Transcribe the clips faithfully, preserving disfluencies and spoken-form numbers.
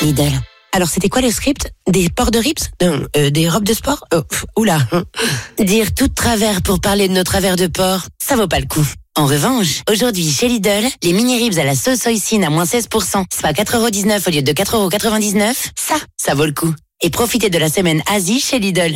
Lidl. Alors, c'était quoi le script? Des ports de rips? Non, euh, des robes de sport? Oh, pff, oula. Dire tout de travers pour parler de nos travers de porc, ça vaut pas le coup. En revanche, aujourd'hui, chez Lidl, les mini-ribs à la sauce hoisin à moins seize pour cent, soit quatre euros dix-neuf au lieu de quatre euros quatre-vingt-dix-neuf, ça, ça vaut le coup. Et profitez de la semaine Asie chez Lidl.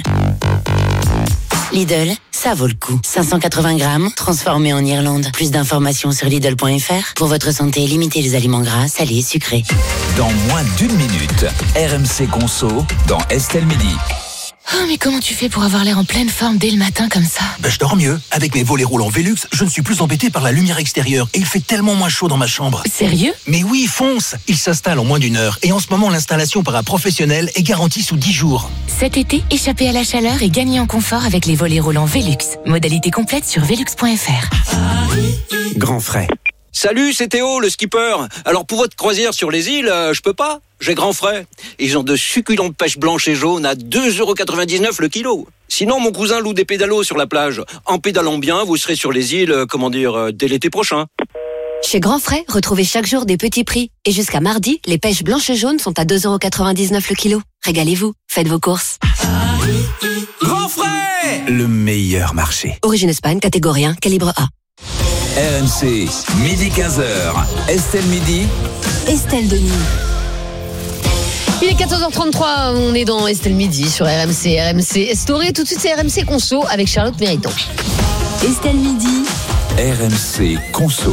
Lidl, ça vaut le coup. cinq cent quatre-vingts grammes, transformés en Irlande. Plus d'informations sur Lidl point F R. Pour votre santé, limitez les aliments gras, salés, sucrés. Dans moins d'une minute, R M C Conso, dans Estelle Midi. Oh, mais comment tu fais pour avoir l'air en pleine forme dès le matin comme ça? Ben, je dors mieux. Avec mes volets roulants Velux, je ne suis plus embêté par la lumière extérieure et il fait tellement moins chaud dans ma chambre. Sérieux? Mais oui, fonce! Il s'installe en moins d'une heure et en ce moment, l'installation par un professionnel est garantie sous dix jours. Cet été, échappez à la chaleur et gagnez en confort avec les volets roulants Velux. Modalité complète sur velux point F R. Grand frais. Salut, c'est Théo, le skipper. Alors pour votre croisière sur les îles, euh, je peux pas. J'ai grand frais. Ils ont de succulentes pêches blanches et jaunes à deux euros quatre-vingt-dix-neuf le kilo. Sinon, mon cousin loue des pédalos sur la plage. En pédalant bien, vous serez sur les îles, euh, comment dire, euh, dès l'été prochain. Chez Grand Frais, retrouvez chaque jour des petits prix. Et jusqu'à mardi, les pêches blanches et jaunes sont à deux euros quatre-vingt-dix-neuf le kilo. Régalez-vous, faites vos courses. Grand frais! Le meilleur marché. Origine Espagne, catégorie un, calibre A. R M C, midi quinze heures. Estelle Midi. Estelle Denis. Il est quatorze heures trente-trois, on est dans Estelle Midi sur R M C, R M C Story. Tout de suite, c'est R M C Conso avec Charlotte Mériton. Estelle Midi. R M C Conso.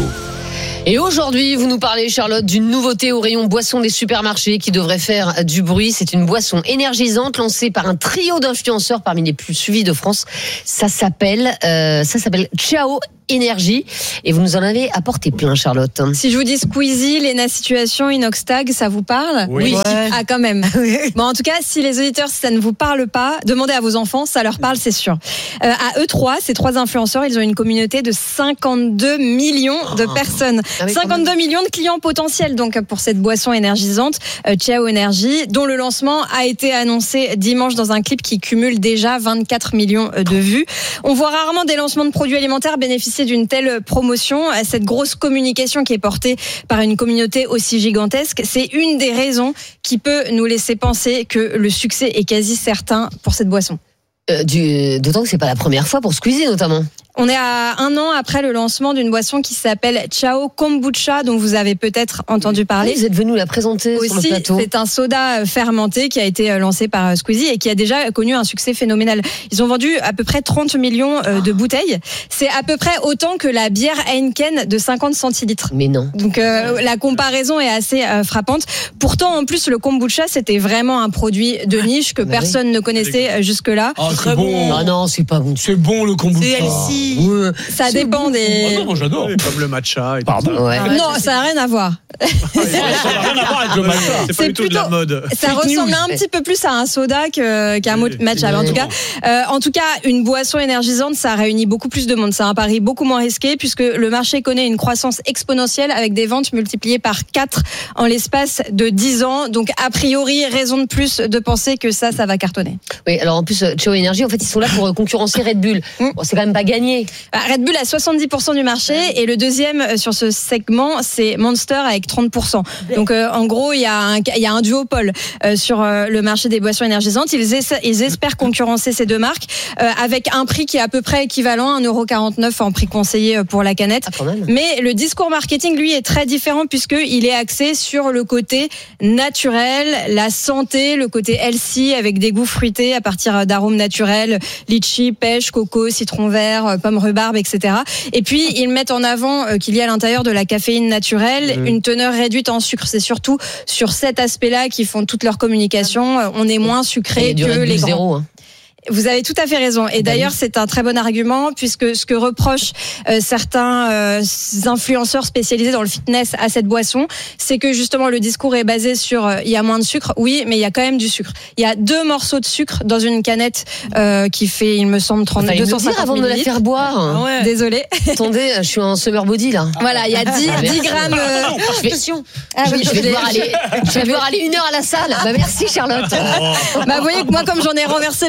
Et aujourd'hui, vous nous parlez, Charlotte, d'une nouveauté au rayon boissons des supermarchés qui devrait faire du bruit. C'est une boisson énergisante lancée par un trio d'influenceurs parmi les plus suivis de France. Ça s'appelle, euh, ça s'appelle Ciao Énergie. Et vous nous en avez apporté plein, Charlotte. Si je vous dis Squeezie, Lena Situation, Inoxtag, ça vous parle? Oui. oui. Ouais. Ah, quand même. Bon, en tout cas, si les auditeurs, si ça ne vous parle pas, demandez à vos enfants, ça leur parle, c'est sûr. Euh, à eux trois, ces trois influenceurs, ils ont une communauté de cinquante-deux millions de personnes. Ah oui, cinquante-deux millions de clients potentiels, donc, pour cette boisson énergisante, euh, Ciao Énergie, dont le lancement a été annoncé dimanche dans un clip qui cumule déjà vingt-quatre millions de vues. On voit rarement des lancements de produits alimentaires bénéficier d'une telle promotion, cette grosse communication qui est portée par une communauté aussi gigantesque. C'est une des raisons qui peut nous laisser penser que le succès est quasi certain pour cette boisson. Euh, du, d'autant que c'est pas la première fois pour Squeezie notamment. On est à un an après le lancement d'une boisson qui s'appelle Ciao Kombucha, dont vous avez peut-être entendu parler. Oui, vous êtes venu la présenter aussi, sur le plateau. C'est un soda fermenté qui a été lancé par Squeezie et qui a déjà connu un succès phénoménal. Ils ont vendu à peu près trente millions de bouteilles. C'est à peu près autant que la bière Heineken de cinquante centilitres. Mais non. Donc euh, la comparaison est assez euh, frappante. Pourtant, en plus, le kombucha, c'était vraiment un produit de niche que bah personne oui. ne connaissait jusque-là. Ah, très bon. Ah non, c'est pas bon. C'est bon le kombucha. C'est healthy. Ouais. Ça c'est dépend bon. des. Ah non, moi j'adore. Oui, comme le matcha. Et Pardon. Ouais. Non, ça n'a rien à voir. Ah, ça n'a rien à voir avec le matcha. C'est pas c'est du tout plutôt, de la mode. Ça ressemble un petit peu plus à un soda que, qu'à un oui, matcha. Oui, en tout cas, euh, en tout cas, une boisson énergisante, ça réunit beaucoup plus de monde. C'est un pari beaucoup moins risqué puisque le marché connaît une croissance exponentielle avec des ventes multipliées par quatre en l'espace de dix ans. Donc, a priori, raison de plus de penser que ça, ça va cartonner. Oui, alors en plus, Ciao Énergie, en fait, ils sont là pour concurrencer Red Bull. Bon, c'est quand même pas gagné. Red Bull a soixante-dix pour cent du marché et le deuxième sur ce segment, c'est Monster avec trente pour cent. Donc, euh, en gros, il y a un, il y a un duopole euh, sur euh, le marché des boissons énergisantes. Ils, essa- ils espèrent concurrencer ces deux marques euh, avec un prix qui est à peu près équivalent, un euro quarante-neuf en prix conseillé pour la canette. Ah, quand même. Mais le discours marketing, lui, est très différent puisqu'il est axé sur le côté naturel, la santé, le côté healthy avec des goûts fruités à partir d'arômes naturels, litchi, pêche, coco, citron vert, pomme rhubarbe, et cetera. Et puis, ils mettent en avant euh, qu'il y a à l'intérieur de la caféine naturelle, mmh. une teneur réduite en sucre. C'est surtout sur cet aspect-là qu'ils font toute leur communication. On est moins sucré que les grands. Zéro, hein. Vous avez tout à fait raison. Et d'ailleurs, c'est un très bon argument puisque ce que reprochent euh, certains euh, influenceurs spécialisés dans le fitness à cette boisson, c'est que justement le discours est basé sur euh, il y a moins de sucre. Oui, mais il y a quand même du sucre. Il y a deux morceaux de sucre dans une canette euh, qui fait, il me semble, trente, deux cent cinquante avant de la faire boire. Ouais. Désolée. Attendez, je suis en summer body là. Voilà, il y a dix, dix grammes. Euh... Je vais, ah, oui, je, je vais devoir aller, je vais devoir aller une heure à la salle. Bah merci Charlotte. Bah vous voyez que moi, comme j'en ai renversé la moitié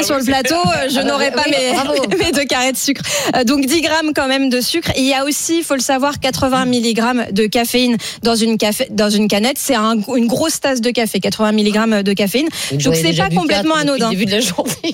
sur le plateau, je n'aurais pas oui, mes, mes deux carrés de sucre. Donc dix grammes quand même de sucre. Il y a aussi, il faut le savoir, quatre-vingts milligrammes de caféine dans une, café, dans une canette. C'est un, une grosse tasse de café, quatre-vingts milligrammes de caféine. Donc c'est pas complètement anodin. Début de la journée.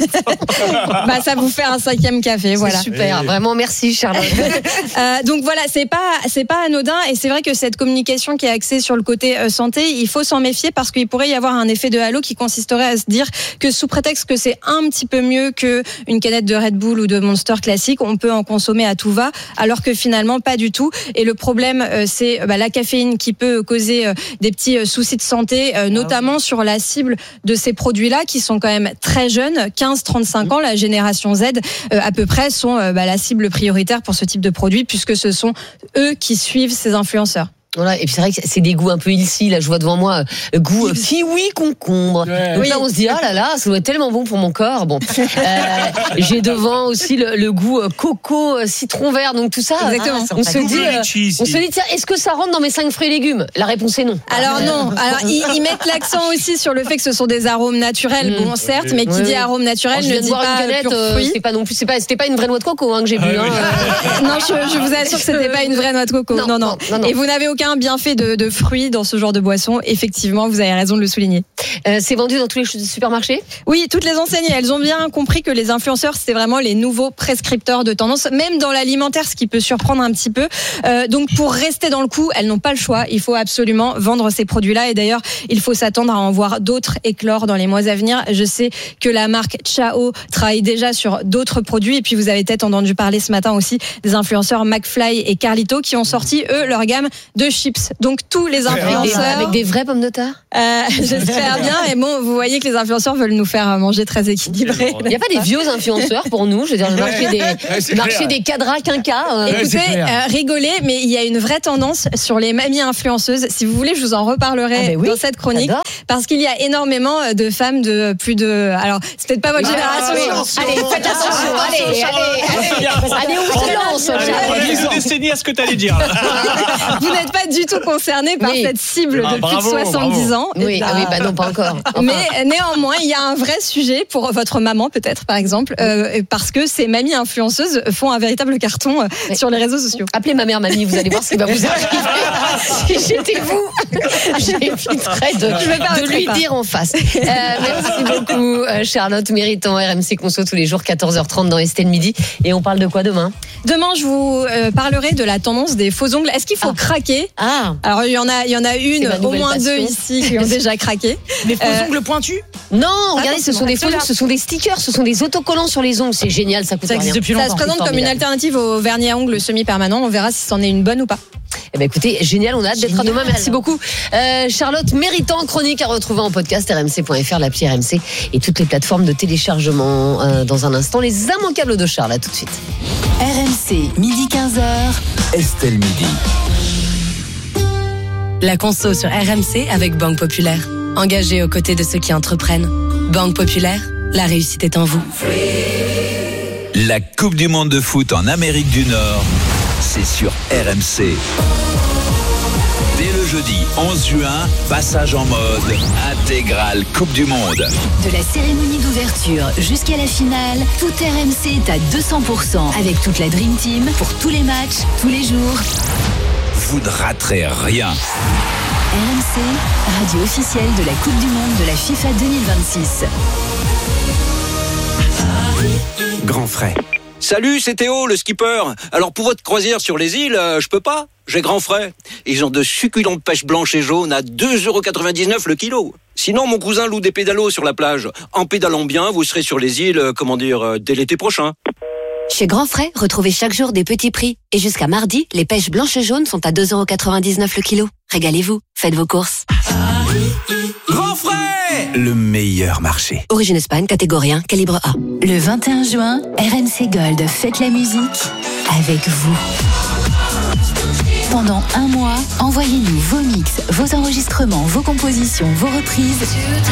Bah ça vous fait un cinquième café, voilà. C'est super, vraiment merci Charlotte. euh, donc voilà, c'est pas c'est pas anodin et c'est vrai que cette communication qui est axée sur le côté euh, santé, il faut s'en méfier parce qu'il pourrait y avoir un effet de halo qui consisterait à se dire que sous prétexte que c'est un petit peu mieux que une canette de Red Bull ou de Monster classique, on peut en consommer à tout va, alors que finalement pas du tout. Et le problème, euh, c'est bah, la caféine qui peut causer euh, des petits euh, soucis de santé, euh, notamment sur la cible de ces produits-là qui sont quand même très jeunes, quinze à trente-cinq ans, la génération Z euh, à peu près sont euh, bah, la cible prioritaire pour ce type de produit puisque ce sont eux qui suivent ces influenceurs. Voilà, et puis c'est vrai que c'est des goûts un peu ilsi, là je vois devant moi euh, goût euh, kiwi concombre. Ouais. Donc oui. Là on se dit ah là là, ça doit être tellement bon pour mon corps. Bon, euh, j'ai devant aussi le, le goût euh, coco, euh, citron vert, donc tout ça. Exactement. Ah, on se dit, euh, on se dit tiens, est-ce que ça rentre dans mes cinq fruits et légumes? La réponse est non. Alors non. Alors ils, ils mettent l'accent aussi sur le fait que ce sont des arômes naturels, mmh. bon certes, mais qui ouais. dit arôme naturel ne dit pas canette, pur euh, fruit. C'est pas non plus, c'est pas, c'était pas une vraie noix de coco hein, que j'ai bu. Ah, hein. oui. Non, je, je vous assure que c'était pas une vraie noix de coco. Non, non, non. non, non. Et vous n'avez aucun bienfait de, de fruits dans ce genre de boisson. Effectivement, vous avez raison de le souligner. Euh, c'est vendu dans tous les supermarchés? Oui, toutes les enseignes, elles ont bien compris que les influenceurs, c'est vraiment les nouveaux prescripteurs de tendance, même dans l'alimentaire, ce qui peut surprendre un petit peu. Euh, donc, pour rester dans le coup, elles n'ont pas le choix. Il faut absolument vendre ces produits-là. Et d'ailleurs, il faut s'attendre à en voir d'autres éclore dans les mois à venir. Je sais que la marque Chao travaille déjà sur d'autres produits. Et puis, vous avez peut-être entendu parler ce matin aussi des influenceurs McFly et Carlito qui ont sorti, eux, leur gamme de chips. Donc, tous les influenceurs... Avec des, avec des vraies pommes de terre euh, J'espère bien. Et bon, vous voyez que les influenceurs veulent nous faire manger très équilibré. Il n'y a pas des vieux influenceurs pour nous? Je veux dire, le marché des, ouais, marché des cadras quinca. Euh... Écoutez, euh, rigolez, mais il y a une vraie tendance sur les mamies influenceuses. Si vous voulez, je vous en reparlerai ah ben oui, dans cette chronique. J'adore. Parce qu'il y a énormément de femmes de plus de... Alors, c'est peut-être pas votre ah, génération. Allez, faites attention. Allez, allez, allez. Allez, on se lance. Allez, vous destinez à ce que tu allais dire. Vous n'êtes pas du tout concerné par oui. cette cible ah, de bravo, plus de soixante-dix bravo. ans. Oui, bah, ah oui, bah non, pas encore. Enfin. Mais néanmoins, il y a un vrai sujet pour votre maman, peut-être, par exemple, euh, parce que ces mamies influenceuses font un véritable carton euh, oui. sur les réseaux sociaux. Appelez ma mère mamie, vous allez voir ce qui va vous arriver. Si j'étais vous, j'éviterais de, de lui pas. dire en face. Euh, merci beaucoup, Charlotte Méritant, R M C Conso tous les jours, quatorze heures trente dans Estelle Midi. Et on parle de quoi demain? Demain, je vous euh, parlerai de la tendance des faux ongles. Est-ce qu'il faut ah. craquer? Ah. Alors, il y en a, il y en a une, au moins passion. deux ici qui ont déjà craqué. Des faux euh, ongles pointus? Non, regardez, ce sont des faux ongles, ce sont des stickers, ce sont des autocollants sur les ongles. C'est génial, ça coûte ça rien. Depuis ça se présente comme une alternative au vernis à ongles semi-permanent. On verra si c'en est une bonne ou pas. Eh ben écoutez, génial, on a hâte d'être à demain. Merci beaucoup. Euh, Charlotte Méritant, chronique à retrouver en podcast r m c point f r, l'appli R M C et toutes les plateformes de téléchargement. Euh, dans un instant, les immanquables de Charles, à tout de suite. R M C, midi quinze heures. Estelle Midi. La conso sur R M C avec Banque Populaire. Engagée aux côtés de ceux qui entreprennent. Banque Populaire, la réussite est en vous. La Coupe du Monde de foot en Amérique du Nord, c'est sur R M C. Dès le jeudi onze juin, passage en mode intégrale Coupe du Monde. De la cérémonie d'ouverture jusqu'à la finale, tout R M C est à deux cents pour cent avec toute la Dream Team pour tous les matchs, tous les jours. Vous ne raterez rien. R M C, radio officielle de la Coupe du Monde de la FIFA deux mille vingt-six. Grand frais. Salut, c'est Théo, le skipper. Alors pour votre croisière sur les îles, euh, je peux pas. J'ai grand frais. Ils ont de succulentes pêches blanches et jaunes à deux euros quatre-vingt-dix-neuf le kilo. Sinon, mon cousin loue des pédalos sur la plage. En pédalant bien, vous serez sur les îles, euh, comment dire, euh, dès l'été prochain. Chez Grand Frais, retrouvez chaque jour des petits prix. Et jusqu'à mardi, les pêches blanches et jaunes sont à deux euros quatre-vingt-dix-neuf le kilo. Régalez-vous, faites vos courses. Grand Frais, le meilleur marché. Origine Espagne, catégorie un, calibre A. Le vingt et un juin, R M C Gold fête la musique avec vous. Pendant un mois, envoyez-nous vos mix, vos enregistrements, vos compositions, vos reprises.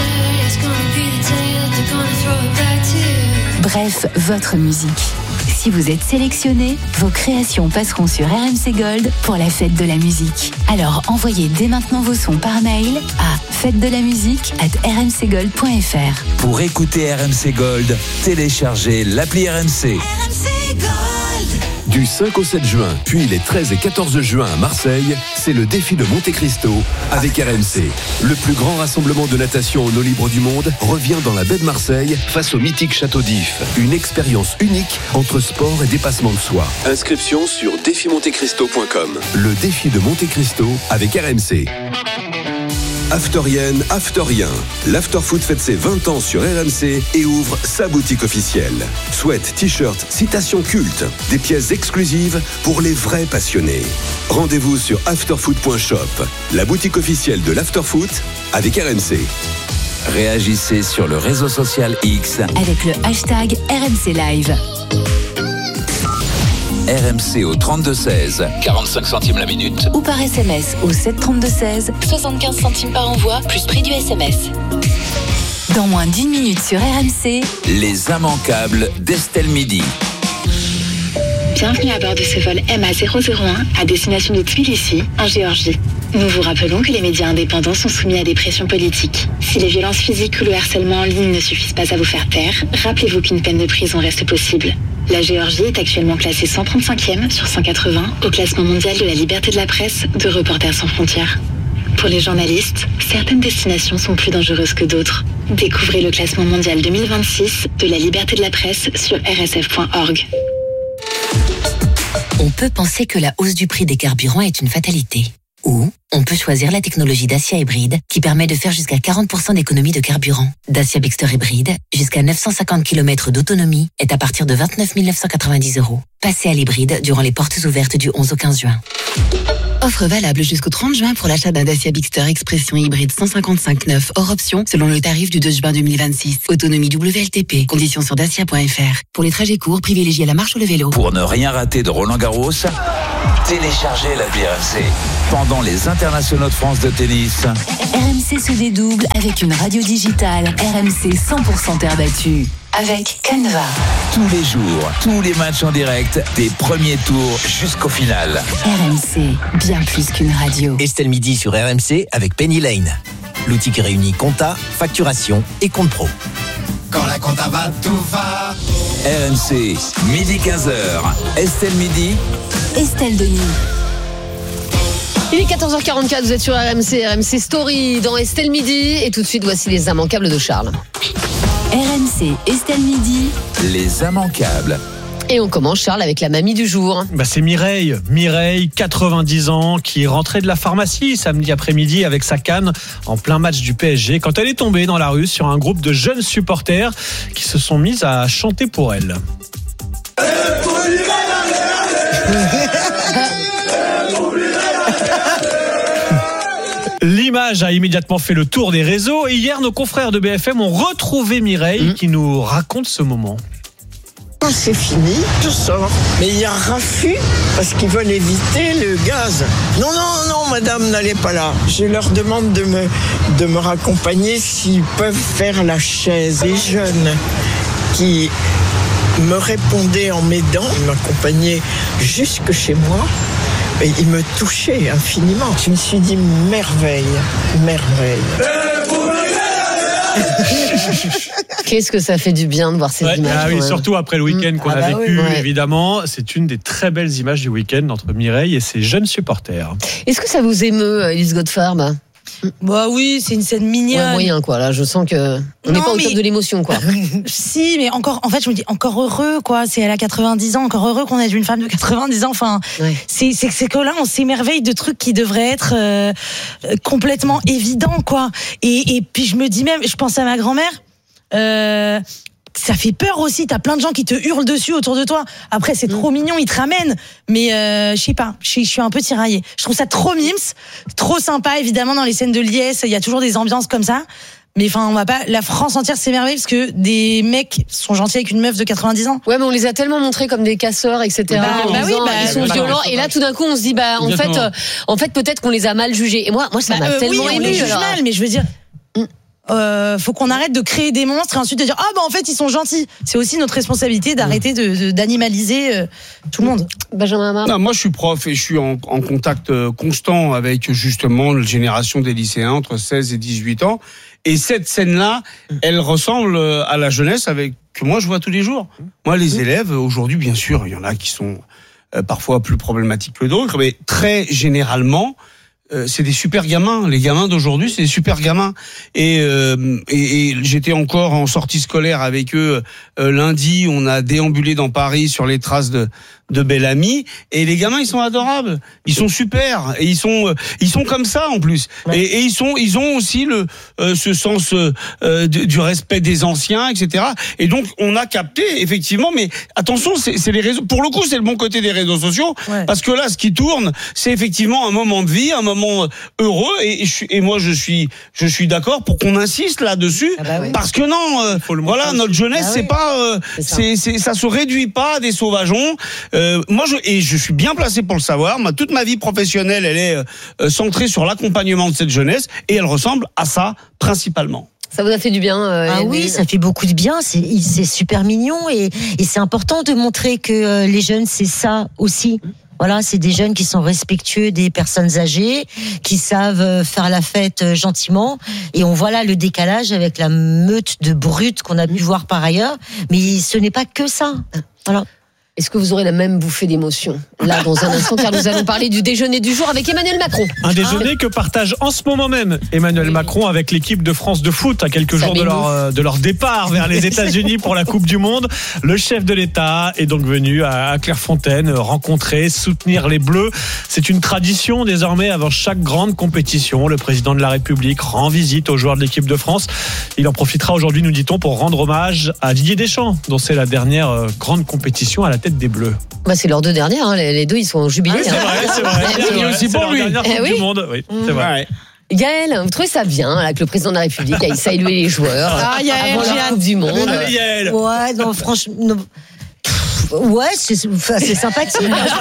Bref, votre musique. Si vous êtes sélectionné, vos créations passeront sur R M C Gold pour la fête de la musique. Alors envoyez dès maintenant vos sons par mail à Faites de la musique at r m c gold point f r. Pour écouter R M C Gold, téléchargez l'appli R M C. R M C Gold. Du cinq au sept juin, puis les treize et quatorze juin à Marseille, c'est le défi de Monte Cristo avec R M C. Le plus grand rassemblement de natation en eau libre du monde revient dans la baie de Marseille face au mythique château d'If. Une expérience unique entre sport et dépassement de soi. Inscription sur défi monte cristo point com. Le défi de Monte Cristo avec R M C. Afterienne, Afterien. l'Afterfoot fête ses vingt ans sur R M C et ouvre sa boutique officielle. Sweat, t-shirt, citations cultes, des pièces exclusives pour les vrais passionnés. Rendez-vous sur afterfoot point shop, la boutique officielle de l'Afterfoot avec R M C. Réagissez sur le réseau social X avec le hashtag R M C Live. R M C au trente-deux seize, quarante-cinq centimes la minute. Ou par S M S au sept trente-deux seize, soixante-quinze centimes par envoi, plus prix du S M S. Dans moins d'une minute sur R M C, les immanquables d'Estelle Midi. Bienvenue à bord de ce vol M A zéro zéro un à destination de Tbilissi, en Géorgie. Nous vous rappelons que les médias indépendants sont soumis à des pressions politiques. Si les violences physiques ou le harcèlement en ligne ne suffisent pas à vous faire taire, rappelez-vous qu'une peine de prison reste possible. La Géorgie est actuellement classée cent trente-cinquième sur cent quatre-vingts au classement mondial de la liberté de la presse de Reporters sans frontières. Pour les journalistes, certaines destinations sont plus dangereuses que d'autres. Découvrez le classement mondial deux mille vingt-six de la liberté de la presse sur r s f point org. On peut penser que la hausse du prix des carburants est une fatalité. Ou on peut choisir la technologie Dacia hybride qui permet de faire jusqu'à quarante pour cent d'économie de carburant. Dacia Bigster hybride, jusqu'à neuf cent cinquante kilomètres d'autonomie, est à partir de vingt-neuf mille neuf cent quatre-vingt-dix euros. Passez à l'hybride durant les portes ouvertes du onze au quinze juin. Offre valable jusqu'au trente juin pour l'achat d'un Dacia Bigster Expression hybride cent cinquante-cinq neuf hors option selon le tarif du deux juin deux mille vingt-six. Autonomie W L T P. Conditions sur dacia point f r. Pour les trajets courts, privilégiez la marche ou le vélo. Pour ne rien rater de Roland Garros, téléchargez l'appli R M C. Pendant les internationaux de France de tennis, R M C se dédouble avec une radio digitale. R M C cent pour cent terre battue. Avec Canva. Tous les jours, tous les matchs en direct, des premiers tours jusqu'au final. R M C, bien plus qu'une radio. Estelle Midi sur R M C avec Penny Lane. L'outil qui réunit compta, facturation et compte pro. Quand la compta va, tout va. R M C, midi quinze heures. Estelle Midi. Estelle Denis. Il est quatorze heures quarante-quatre, vous êtes sur R M C, R M C Story dans Estelle Midi. Et tout de suite, voici les immanquables de Charles. R M C, Estelle Midi. Les immanquables. Et on commence, Charles, avec la mamie du jour. Bah c'est Mireille. Mireille, quatre-vingt-dix ans, qui rentrait de la pharmacie samedi après-midi avec sa canne en plein match du P S G quand elle est tombée dans la rue sur un groupe de jeunes supporters qui se sont mis à chanter pour elle. L'image a immédiatement fait le tour des réseaux et hier, nos confrères de B F M ont retrouvé Mireille mmh. qui nous raconte ce moment. Quand c'est fini, je sors. Mais il y a raffut parce qu'ils veulent éviter le gaz. Non, non, non, madame, n'allez pas là. Je leur demande de me, de me raccompagner s'ils peuvent faire la chaise. Les jeunes qui me répondaient en m'aidant, m'accompagnaient jusque chez moi. Et il me touchait infiniment. Je me suis dit merveille, merveille. Qu'est-ce que ça fait du bien de voir ces ouais, images. Ah oui, surtout après le week-end mmh. qu'on ah a bah vécu, oui, ouais. évidemment. C'est une des très belles images du week-end entre Mireille et ses jeunes supporters. Est-ce que ça vous émeut, Elise Godfarb ? Bah oui, c'est une scène mignonne. Ouais, moyen quoi. Là, je sens que on n'est pas au mais... top de l'émotion quoi. Si, mais encore. En fait, je me dis encore heureux quoi. C'est elle a quatre-vingt-dix ans, encore heureux qu'on ait une femme de quatre-vingt-dix ans. Enfin, ouais. c'est c'est c'est que là, on s'émerveille de trucs qui devraient être euh, complètement évidents quoi. Et et puis je me dis même, je pense à ma grand-mère. Euh, ça fait peur aussi, t'as plein de gens qui te hurlent dessus autour de toi. Après c'est mmh. trop mignon, ils te ramènent, mais euh, je sais pas, je suis un peu tiraillée. Je trouve ça trop mimes, trop sympa évidemment dans les scènes de liesse, il y a toujours des ambiances comme ça. Mais enfin, on va pas. La France entière s'émerveille parce que des mecs sont gentils avec une meuf de quatre-vingt-dix ans. Ouais, mais on les a tellement montrés comme des casseurs, et cetera. Bah, bah oui, bah, ils sont bah, violents. Bah, et là, tout d'un coup, on se dit, bah, en Exactement. fait, euh, en fait, peut-être qu'on les a mal jugés. Et moi, moi, ça bah, m'a euh, tellement oui, ému. On les juge mal, mais je veux dire. Euh, faut qu'on arrête de créer des monstres et ensuite de dire ah bah en fait ils sont gentils. C'est aussi notre responsabilité d'arrêter de, de, d'animaliser euh, tout le monde. Benjamin Amar. Non, moi je suis prof et je suis en, en contact constant avec justement la génération des lycéens entre seize et dix-huit ans. Et cette scène-là, elle ressemble à la jeunesse avec que moi je vois tous les jours. Moi les élèves aujourd'hui, bien sûr, il y en a qui sont euh, parfois plus problématiques que d'autres, mais très généralement. Euh, c'est des super gamins. Les gamins d'aujourd'hui, c'est des super gamins. Et, euh, et, et j'étais encore en sortie scolaire avec eux euh, lundi. On a déambulé dans Paris sur les traces de de Bellamy. Et les gamins, ils sont adorables. Ils sont super. Et ils sont euh, ils sont comme ça en plus. Ouais. Et, et ils sont ils ont aussi le euh, ce sens euh, du, du respect des anciens, et cetera. Et donc on a capté effectivement. Mais attention, c'est, c'est les réseaux. Pour le coup, c'est le bon côté des réseaux sociaux. Ouais. Parce que là, ce qui tourne, c'est effectivement un moment de vie, un moment heureux et, et, et moi je suis je suis d'accord pour qu'on insiste là-dessus ah bah oui. Parce que non euh, voilà notre jeunesse ah c'est oui. pas euh, c'est ça. C'est, c'est ça se réduit pas à des sauvageons euh, moi je et je suis bien placé pour le savoir. Ma toute ma vie professionnelle elle est euh, centrée sur l'accompagnement de cette jeunesse et elle ressemble à ça principalement. Ça vous a fait du bien euh, Ah oui, ça fait beaucoup de bien. C'est, c'est super mignon et, et c'est important de montrer que euh, les jeunes c'est ça aussi. Voilà, c'est des jeunes qui sont respectueux des personnes âgées, qui savent faire la fête gentiment. Et on voit là le décalage avec la meute de brutes qu'on a pu voir par ailleurs. Mais ce n'est pas que ça. Voilà. Est-ce que vous aurez la même bouffée d'émotion là dans un instant, car nous allons parler du déjeuner du jour avec Emmanuel Macron. Un déjeuner ah. que partage en ce moment même Emmanuel oui. Macron avec l'équipe de France de foot à quelques ça jours de leur, de leur départ vers les États-Unis pour la Coupe du Monde. Le chef de l'État est donc venu à Clairefontaine rencontrer, soutenir les Bleus. C'est une tradition désormais avant chaque grande compétition. Le président de la République rend visite aux joueurs de l'équipe de France. Il en profitera aujourd'hui, nous dit-on, pour rendre hommage à Didier Deschamps, dont c'est la dernière grande compétition à la tête des Bleus. Bah, c'est leurs deux dernières, hein. les deux ils sont jubilés. Ah, c'est vrai, c'est vrai. C'est, c'est, vrai. c'est pour lui. Dernière Coupe eh oui. du Monde. Oui, c'est vrai. Yael, vous trouvez ça bien là, que le président de la République aille saluer les joueurs ah, Yael, avant la Coupe du Monde? Allez, Yael. Ouais, non, franchement. Non. Ouais, c'est, c'est sympathique.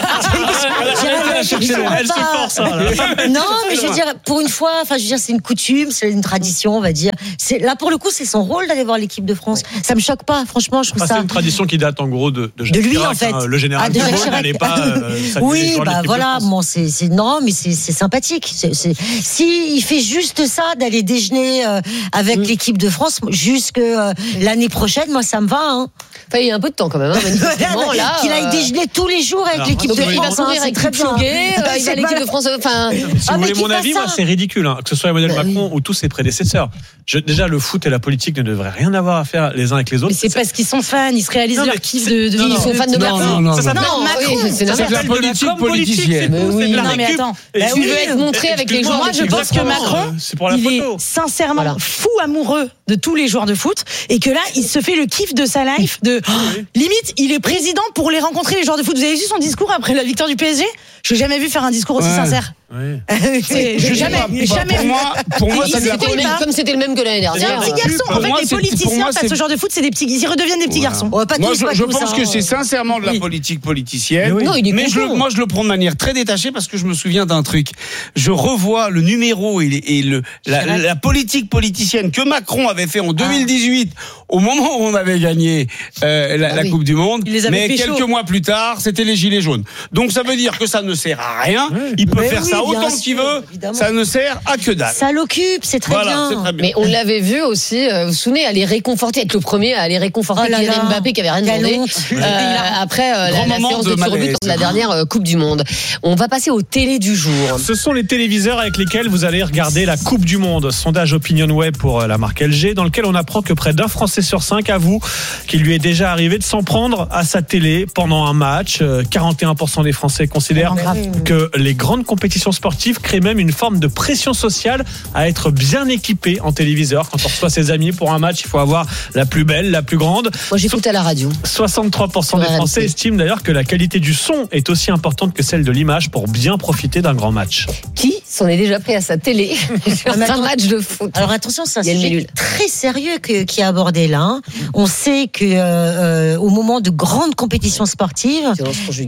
Elle se force. Non, mais je veux dire, pour une fois, enfin, je veux dire, c'est une coutume, c'est une tradition, on va dire. C'est, là, pour le coup, c'est son rôle d'aller voir l'équipe de France. Ça me choque pas, franchement, je trouve enfin, ça. C'est une tradition qui date en gros de de, de lui, Chirac, en fait. Hein, le général ah, de Gaulle n'allait pas. Euh, oui, bah voilà, bon, c'est, c'est non, mais c'est, c'est sympathique. C'est, c'est, si il fait juste ça, d'aller déjeuner euh, avec mm. l'équipe de France, jusque euh, l'année prochaine, moi, ça me va. Hein. Enfin, il y a un peu de temps quand même. Hein, manifestement, là, qu'il aille déjeuner tous les jours avec alors, l'équipe de France. Il va courir avec Kipchoge, il va à l'équipe de France. Enfin, si vous voulez mon avis, moi, c'est ridicule, hein, que ce soit Emmanuel Macron ou tous ses prédécesseurs. Je, déjà, le foot et la politique ne devraient rien avoir à faire les uns avec les autres. Mais c'est parce qu'ils sont fans, ils se réalisent non, leur kiff de, de, non, ils sont fans de Macron. Non, non, ça non, non, Macron, oui, c'est, c'est de la politique politicienne. Non, mais attends, tu veux être montré avec les joueurs. Moi, je pense que Macron, il est sincèrement fou amoureux de tous les joueurs de foot et que là, il se fait le kiff de sa life. De limite, il est président pour les rencontrer les joueurs de foot. Vous avez vu son discours après la victoire du P S G? Je n'ai jamais vu faire un discours aussi ouais. sincère. Ouais. c'est, je jamais, pas, jamais. Pour moi, pour moi, ça c'était le même, comme c'était le même que l'année dernière. C'est un petit garçon. En fait, moi, les politiciens face au genre de foot, c'est des petits, ils redeviennent des petits voilà. garçons. Ouais, pas moi, tous, je, pas je tous, pense hein. que c'est sincèrement de la oui. politique politicienne. Mais, oui. non, il est mais je, moi, je le prends de manière très détachée parce que je me souviens d'un truc. Je revois le numéro et, et le la, la, la politique politicienne que Macron avait fait en deux mille dix-huit, au moment où on avait gagné euh, la, ah la oui. Coupe du Monde. Mais quelques chaud. mois plus tard, c'était les gilets jaunes. Donc ça veut dire que ça ne sert à rien. Il peut faire ça autant qu'il veut. Ça ne sert à que dalle. Ça l'occupe, c'est très, voilà, c'est très bien. Mais on l'avait vu aussi, euh, vous vous souvenez, aller réconforter, être le premier à aller réconforter oh Kylian Mbappé qui avait rien demandé euh, après euh, la, la séance de tir au but de la dernière euh, Coupe du Monde. On va passer aux télés du jour. Ce sont les téléviseurs avec lesquels vous allez regarder la Coupe du Monde. Sondage OpinionWay pour la marque L G, dans lequel on apprend que près d'un Français sur cinq avoue qu'il lui est déjà arrivé de s'en prendre à sa télé pendant un match. quarante et un pour cent des Français considèrent que les grandes compétitions sportives créent même une forme de pression sociale à être bien équipé en téléviseur. Quand on reçoit ses amis pour un match, il faut avoir la plus belle, la plus grande. Moi, j'écoute à la radio. soixante-trois pour cent des Français estiment d'ailleurs que la qualité du son est aussi importante que celle de l'image pour bien profiter d'un grand match. Qui s'en est déjà pris à sa télé sur un match de foot? Alors attention, c'est un sujet très sérieux que, qui est abordé là. Hein. On sait que euh, euh, au moment de grandes compétitions sportives, violence conjugale.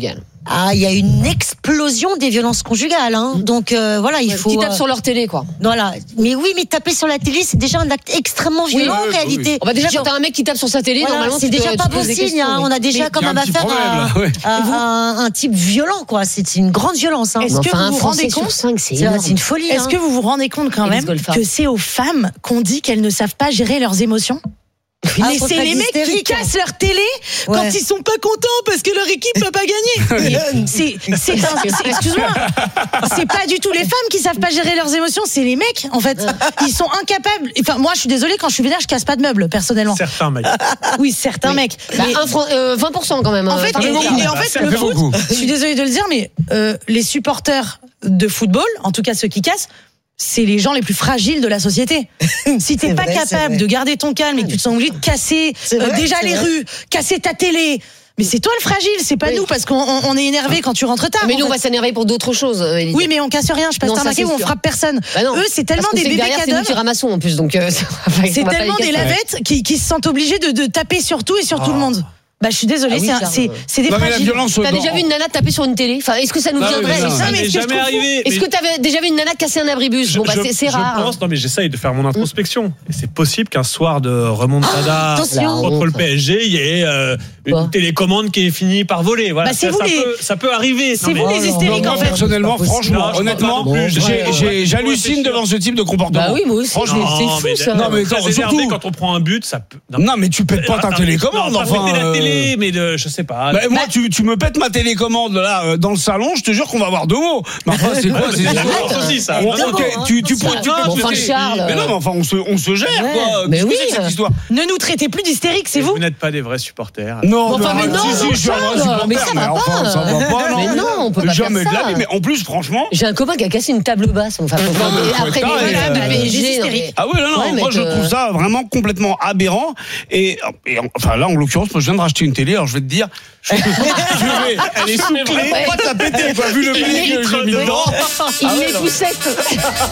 ah, il y a une explosion des violences conjugales. Hein. Donc euh, voilà, il ouais, faut. Qui tapent euh... sur leur télé, quoi. Voilà. Mais oui, mais taper sur la télé, c'est déjà un acte extrêmement violent oui, en réalité. Oui. Oh, bah déjà, Genre, quand t'as un mec qui tape sur sa télé, voilà, normalement, c'est déjà peux, pas bon signe. Hein. On a déjà quand même affaire à, ouais. à, à un type violent, quoi. C'est, c'est une grande violence. Hein. Est-ce que enfin, vous vous rendez compte cinq, c'est, c'est, c'est une folie. Est-ce hein. que vous vous rendez compte quand même que c'est aux femmes qu'on dit qu'elles ne savent pas gérer leurs émotions? Ah, mais c'est les mecs qui cassent leur télé ouais. quand ils sont pas contents parce que leur équipe n'a pas gagné. c'est, c'est, un, c'est, excuse-moi, c'est pas du tout les femmes qui savent pas gérer leurs émotions, c'est les mecs. En fait, ils sont incapables. Enfin, moi, je suis désolée, quand je suis vénère, je casse pas de meubles personnellement. Certains mecs. Oui, certains oui. mecs. Bah, mais, un, euh, vingt pour cent quand même. En fait, et, et, et en fait, le foot. Je suis désolée de le dire, mais euh, les supporters de football, en tout cas ceux qui cassent, c'est les gens les plus fragiles de la société. Si t'es c'est pas vrai, capable de garder ton calme et que tu te sens obligé de casser euh, vrai, déjà les vrai. rues, casser ta télé, mais c'est toi le fragile, c'est pas oui. nous, parce qu'on on est énervé quand tu rentres tard. Mais nous, on va s'énerver pour d'autres choses. Elisa. Oui, mais on casse rien. Je passe par marqué où on frappe personne. Bah non, eux, c'est tellement des bébés cadavres. C'est nous qui ramassons en plus, donc. Euh, c'est tellement des lavettes qui, qui se sentent obligés de, de taper sur tout et sur oh. tout le monde. Bah, je suis désolée, ah oui, c'est, c'est, c'est des fragiles. T'as déjà vu une nana taper sur une télé? Enfin, est-ce que ça nous viendrait? Non, ça mais est-ce jamais arrivé. Est-ce que t'avais déjà vu une nana casser un abribus? Bon, bah, c'est, c'est rare. Je pense, non, mais j'essaye de faire mon introspection. Et c'est possible qu'un soir de remontada contre le P S G, il y ait euh, une télécommande qui est finie par voler. Voilà. Bah, c'est ça, vous ça, les... peut, ça peut arriver. C'est non, vous les hystériques, en fait. Personnellement, franchement, honnêtement, j'hallucine devant ce type de comportement. Bah oui, moi aussi. Franchement, c'est fou ça. Non, mais surtout quand on prend un but, ça peut. Non, mais tu pètes pas ta télécommande. Enfin, la télé, mais de, je sais pas. Moi, tu, tu me pètes ma télécommande là euh, dans le salon, je te jure qu'on va avoir deux mots. Mais enfin, c'est quoi? C'est aussi ça. On, okay, tu, tu, tu, tu peux. Enfin, Charles. Mais non, mais enfin, on se, on se gère ouais. quoi. Mais oui. C'est cette histoire. Ne nous traitez plus d'hystériques, c'est mais vous. Vous n'êtes pas des vrais supporters. Non, enfin, mais non, si, si, je suis un vrai supporter. Mais ça va pas. Ça va pas. Non. Mais non, on peut pas faire ça. Jamais de la vie. Mais en plus, franchement. J'ai un copain qui a cassé une table basse. Enfin, après les de P S G. Ah oui, non, non. Moi, je trouve ça vraiment complètement aberrant. Et enfin, là, en l'occurrence, moi, je viens de racheter une télé. Alors, je vais te dire. Je vais, elle est sous clé. Pourquoi t'as pété, quoi, vu le prix que j'ai mis dedans? Il met poussette.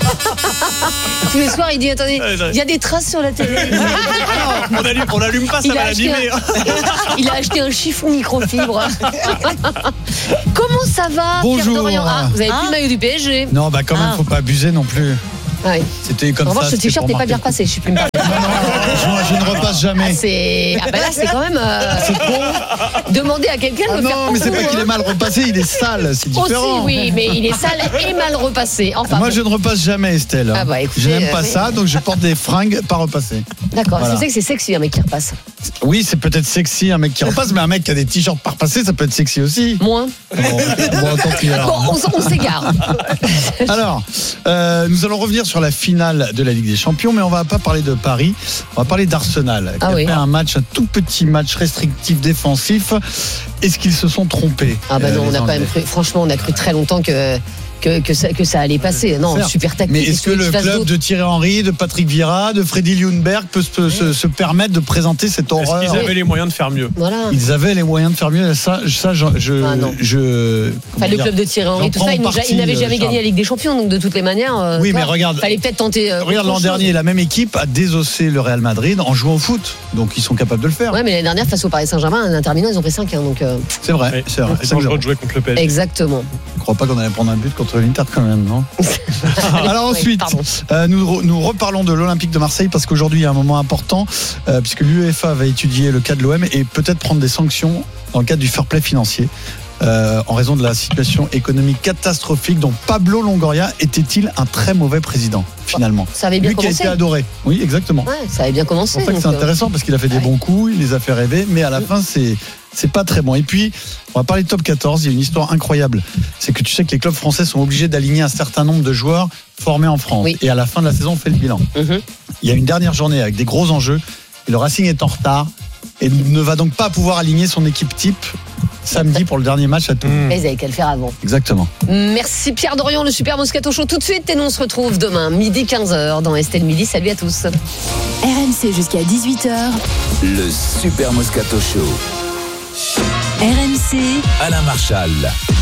Tous les soirs, il dit attendez, il y a des traces sur la télé. on, allume, on allume pas, ça va l'abîmer. Il a acheté un chiffon microfibre. Comment ça va? Bonjour. Pierre ah, vous avez ah. plus le maillot du P S G? Non, bah quand même, ah. faut pas abuser non plus. Ah oui. C'était comme en ça. En revanche, ce t-shirt n'est pas bien repassé. Je suis plus. Non, non, je, je ne repasse jamais. Ah, c'est... ah bah là, c'est quand même. Euh, c'est con. Demander à quelqu'un ah de non, faire. Non, mais c'est pas qu'il est mal repassé, il est sale, c'est différent. Aussi, oui, mais il est sale et mal repassé. Enfin, moi, bon. je ne repasse jamais, Estelle. Ah bah, écoutez, je n'aime pas euh, ça, donc je porte des fringues pas repassées. D'accord. Voilà. C'est que c'est sexy un mec qui repasse. Oui, c'est peut-être sexy un mec qui repasse, mais un mec qui a des t-shirts pas repassés, ça peut être sexy aussi. Moins. Bon, bon tant pis alors. Bon, on, on s'égare. Alors, euh, nous allons revenir sur la finale de la Ligue des Champions, mais on va pas parler de Paris, on va parler d'Arsenal, qui ah a oui. fait un match, un tout petit match restrictif défensif. Est-ce qu'ils se sont trompés? Ah bah non, euh, on a quand même cru, franchement, on a cru très longtemps que Que, que, ça, que ça allait passer. Non, certes. Super tactique. Mais est-ce que le club d'autres? de Thierry Henry, de Patrick Vieira, de Freddy Ljungberg peut se, se, se permettre de présenter cette horreur? Est-ce qu'ils avaient les moyens de faire mieux? Voilà. Ils avaient les moyens de faire mieux. Ça, ça je, je, ah non. je enfin, le club de Thierry Henry, tout ça, ils n'avaient jamais gagné la Ligue des Champions, donc de toutes les manières. Euh, oui, toi, mais regarde. Fallait peut-être tenter. Euh, regarde l'an chose. dernier, la même équipe a désossé le Real Madrid en jouant au foot, donc ils sont capables de le faire. Ouais, mais l'année dernière face au Paris Saint-Germain, à l'Inter Milan, ils ont pris cinq. Hein, donc. Euh... C'est vrai. C'est vrai. C'est dangereux de jouer contre le P S G. Exactement. Je ne crois pas qu'on allait prendre un but contre l'Inter quand même, non? Alors ensuite, oui, euh, nous, nous reparlons de l'Olympique de Marseille parce qu'aujourd'hui il y a un moment important euh, puisque l'UEFA va étudier le cas de l'O M et peut-être prendre des sanctions dans le cadre du fair play financier euh, en raison de la situation économique catastrophique dont Pablo Longoria était-il un très mauvais président finalement? Ça avait bien Lui commencé. qui a été adoré. Oui, exactement. Ouais, ça avait bien commencé. En fait, c'est intéressant parce qu'il a fait des ouais. bons coups, il les a fait rêver, mais à la mmh. fin c'est c'est pas très bon. Et puis, on va parler de top quatorze. Il y a une histoire incroyable. C'est que tu sais que les clubs français sont obligés d'aligner un certain nombre de joueurs formés en France. Oui. Et à la fin de la saison, on fait le bilan. Mm-hmm. Il y a une dernière journée avec des gros enjeux. Et le Racing est en retard et ne va donc pas pouvoir aligner son équipe type samedi pour le dernier match à Tours. Mais ils avaient qu'à le faire avant. Exactement. Merci Pierre Dorian, le Super Moscato Show tout de suite. Et nous on se retrouve demain, midi quinze heures dans Estelle Midi. Salut à tous. R M C jusqu'à dix-huit heures. Le Super Moscato Show. R M C Alain Marchal.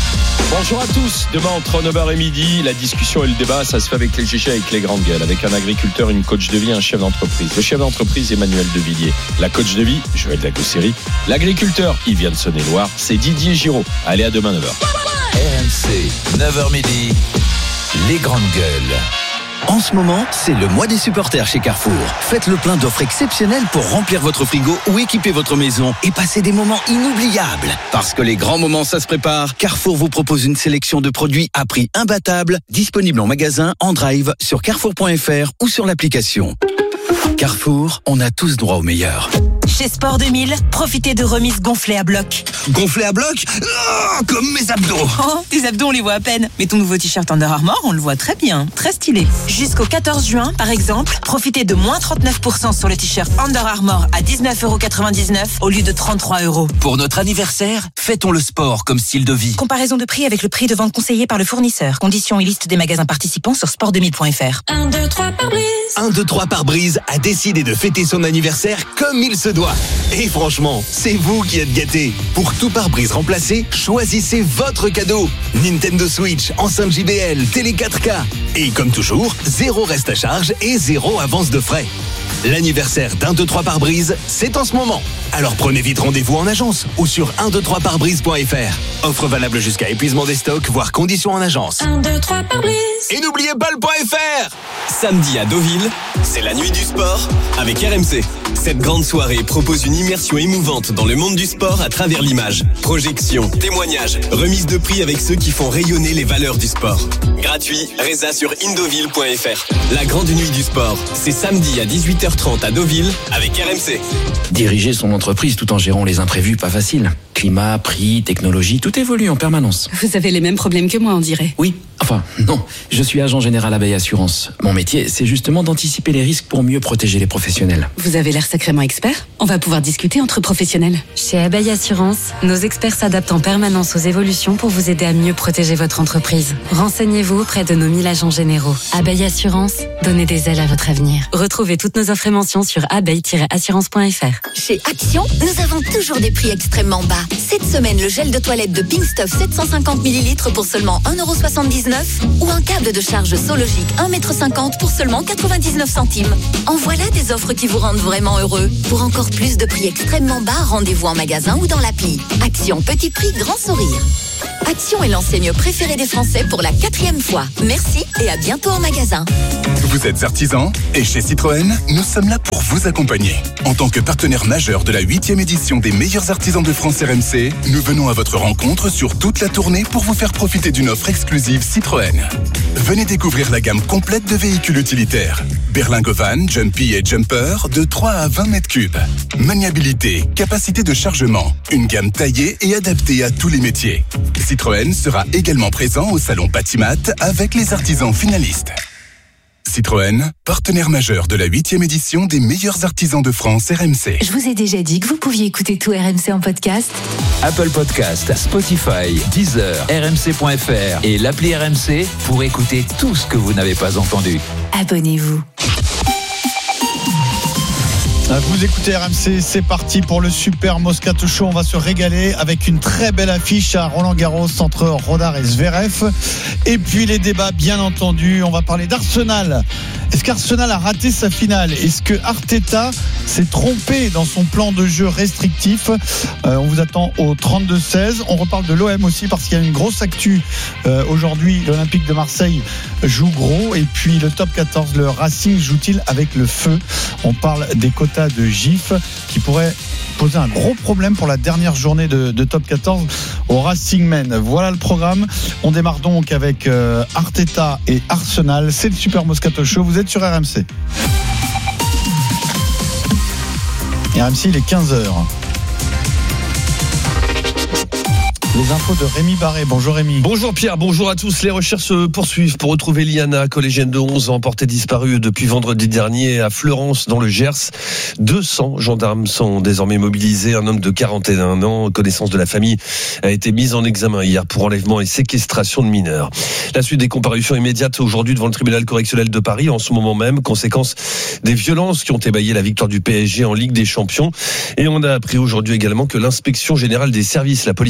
Bonjour à tous. Demain entre neuf heures et midi, la discussion et le débat, ça se fait avec les G G, avec les grandes gueules, avec un agriculteur, une coach de vie, un chef d'entreprise. Le chef d'entreprise, Emmanuel Devilliers. La coach de vie, Joël Dagosseri. L'agriculteur, il vient de Saône-et-Loire, c'est Didier Giraud. Allez, à demain neuf heures. R M C, neuf heures midi, les grandes gueules. En ce moment, c'est le mois des supporters chez Carrefour. Faites le plein d'offres exceptionnelles pour remplir votre frigo ou équiper votre maison et passer des moments inoubliables. Parce que les grands moments, ça se prépare, Carrefour vous propose une sélection de produits à prix imbattable, disponibles en magasin, en drive, sur carrefour point f r ou sur l'application. Carrefour, on a tous droit au meilleur. Chez Sport deux mille, profitez de remises gonflées à bloc. Gonflé à bloc oh, comme mes abdos. Oh, tes abdos, on les voit à peine. Mais ton nouveau t-shirt Under Armour, on le voit très bien. Très stylé. Jusqu'au quatorze juin, par exemple, profitez de moins trente-neuf pour cent sur le t-shirt Under Armour à dix-neuf euros quatre-vingt-dix-neuf au lieu de trente-trois euros. Pour notre anniversaire, fêtons le sport comme style de vie. Comparaison de prix avec le prix de vente conseillé par le fournisseur. Conditions et liste des magasins participants sur sport deux mille point f r. un, deux, trois pare-brise. un, deux, trois pare-brise a décidé de fêter son anniversaire comme il se doit. Et franchement, c'est vous qui êtes gâtés. Pour tout pare-brise remplacé, choisissez votre cadeau. Nintendo Switch, enceinte J B L, télé quatre K. Et comme toujours, zéro reste à charge et zéro avance de frais. L'anniversaire d'un, deux, trois pare-brise, c'est en ce moment. Alors prenez vite rendez-vous en agence ou sur un, deux, trois pare-brise point f r. Offre valable jusqu'à épuisement des stocks, voire conditions en agence. un, deux, trois pare-brise. Et n'oubliez pas le .fr. Samedi à Deauville, c'est la nuit du sport avec R M C. Cette grande soirée propose une immersion émouvante dans le monde du sport à travers l'image. Projections, témoignages, remise de prix avec ceux qui font rayonner les valeurs du sport. Gratuit, résa sur indoville point f r. La grande nuit du sport, c'est samedi à dix-huit heures trente à Deauville avec R M C. Diriger son entreprise tout en gérant les imprévus, pas facile. Climat, prix, technologie, tout évolue en permanence. Vous avez les mêmes problèmes que moi, on dirait. Oui, enfin, non. Je suis agent général Abeille Assurance. Mon métier, c'est justement d'anticiper les risques pour mieux protéger les professionnels. Vous avez l'air sacrément expert. On va pouvoir discuter entre professionnels. Chez Abeille Assurance, nos experts s'adaptent en permanence aux évolutions pour vous aider à mieux protéger votre entreprise. Renseignez-vous auprès de nos mille agents généraux. Abeille Assurance, donnez des ailes à votre avenir. Retrouvez toutes nos offres et mentions sur abeille tiret assurance point f r. Chez Action, nous avons toujours des prix extrêmement bas. Cette semaine, le gel de toilette de Pink Stuff sept cent cinquante millilitres pour seulement un euro soixante-dix-neuf ou un câble de charge Sologic un mètre cinquante pour seulement quatre-vingt-dix-neuf centimes. En voilà des offres qui vous rendent vraiment heureux. Pour encore plus de prix extrêmement bas, rendez-vous en magasin ou dans l'appli. Action, petit prix, grand sourire. Action est l'enseigne préférée des Français pour la quatrième fois. Merci et à bientôt en magasin. Vous êtes artisan et chez Citroën, nous sommes là pour vous accompagner. En tant que partenaire majeur de la huitième édition des meilleurs artisans de France R M C, nous venons à votre rencontre sur toute la tournée pour vous faire profiter d'une offre exclusive Citroën. Venez découvrir la gamme complète de véhicules utilitaires. Berlingo Van, Jumpy et Jumper de trois à vingt mètres cubes. Maniabilité, capacité de chargement, une gamme taillée et adaptée à tous les métiers. Citroën sera également présent au salon Patimat avec les artisans finalistes. Citroën, partenaire majeur de la huitième édition des meilleurs artisans de France R M C. Je vous ai déjà dit que vous pouviez écouter tout R M C en podcast. Apple Podcast, Spotify, Deezer, R M C point F R et l'appli R M C pour écouter tout ce que vous n'avez pas entendu. Abonnez-vous. Vous écoutez R M C, c'est parti pour le Super Moscato Show. On va se régaler avec une très belle affiche à Roland-Garros entre Rodar et Zverev. Et puis les débats, bien entendu. On va parler d'Arsenal. Est-ce qu'Arsenal a raté sa finale ? Est-ce que Arteta s'est trompé dans son plan de jeu restrictif ? euh, On vous attend au trente-deux seize. On reparle de l'O M aussi parce qu'il y a une grosse actu euh, aujourd'hui. L'Olympique de Marseille joue gros. Et puis le top quatorze, le Racing joue-t-il avec le feu ? On parle des quotas de G I F qui pourraient poser un gros problème pour la dernière journée de, de top quatorze au Racing Men. Voilà le programme. On démarre donc avec euh, Arteta et Arsenal. C'est le Super Moscato Show. Vous êtes sur R M C. Et R M C, il est quinze heures. Les infos de Rémi Barré. Bonjour Rémi. Bonjour Pierre, bonjour à tous. Les recherches se poursuivent pour retrouver Liana, collégienne de onze ans, portée disparue depuis vendredi dernier à Fleurance dans le Gers. deux cents gendarmes sont désormais mobilisés. Un homme de quarante et un ans, connaissance de la famille, a été mis en examen hier pour enlèvement et séquestration de mineurs. La suite des comparutions immédiates aujourd'hui devant le tribunal correctionnel de Paris en ce moment même, conséquence des violences qui ont émaillé la victoire du P S G en Ligue des Champions. Et on a appris aujourd'hui également que l'inspection générale des services, la police des polices,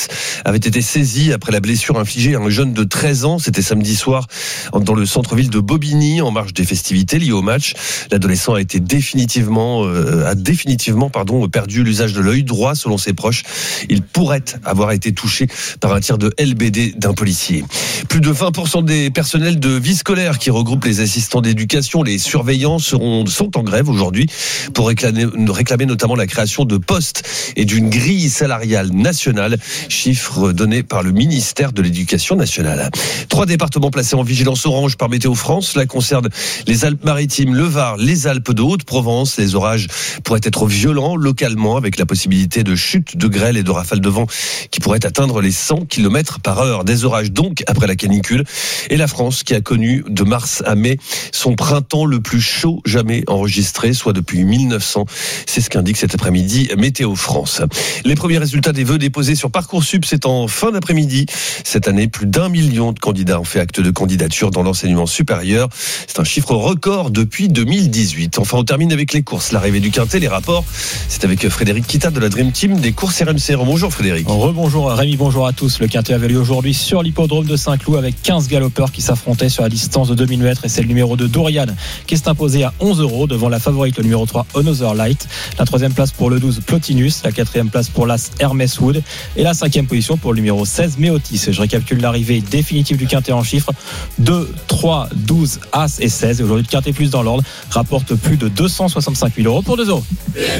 police avait été saisie après la blessure infligée à un jeune de treize ans. C'était samedi soir dans le centre-ville de Bobigny, en marge des festivités liées au match. L'adolescent a été définitivement, euh, a définitivement, pardon, perdu l'usage de l'œil droit, selon ses proches. Il pourrait avoir été touché par un tir de L B D d'un policier. Plus de vingt pour cent des personnels de vie scolaire qui regroupent les assistants d'éducation, les surveillants seront, sont en grève aujourd'hui pour réclamer, réclamer notamment la création de postes et d'une grille salariale nationale, chiffre donné par le ministère de l'Éducation nationale. Trois départements placés en vigilance orange par Météo France. Cela concerne les Alpes-Maritimes, le Var, les Alpes de Haute-Provence. Les orages pourraient être violents localement avec la possibilité de chute, de grêle et de rafales de vent qui pourraient atteindre les cent kilomètres par heure. Des orages donc après la canicule. Et la France qui a connu de mars à mai son printemps le plus chaud jamais enregistré, soit depuis mille neuf cents. C'est ce qu'indique cet après-midi Météo France. Les premiers résultats des vœux déposés sur Parcoursup, c'est en fin d'après-midi. Cette année, plus d'un million de candidats ont fait acte de candidature dans l'enseignement supérieur. C'est un chiffre record depuis deux mille dix-huit. Enfin, on termine avec les courses. L'arrivée du Quintet, les rapports. C'est avec Frédéric Kita de la Dream Team des courses R M C. Bonjour Frédéric. Rebonjour Rémi, bonjour à tous. Le Quintet avait lieu aujourd'hui sur l'hippodrome de Saint-Cloud avec quinze galopeurs qui s'affrontaient sur la distance de deux mille mètres et c'est le numéro deux Dorian qui s'est imposé à onze euros devant la favorite, le numéro trois Another Light. La troisième place pour le douze Plotinus, la quatrième place pour l'As Hermès Wood et la cinquième position pour le numéro seize Méotis. Je récapitule l'arrivée définitive du Quintet en chiffres: deux, trois, douze, As et seize. Et aujourd'hui, le Quintet plus dans l'ordre rapporte plus de deux cent soixante-cinq mille euros pour deux euros.